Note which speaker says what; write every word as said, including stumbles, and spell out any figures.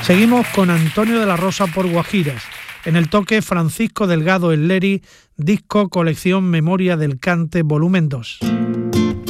Speaker 1: Seguimos con Antonio de la Rosa por Guajiras. En el toque, Francisco Delgado El Leri, disco colección Memoria del Cante, volumen dos.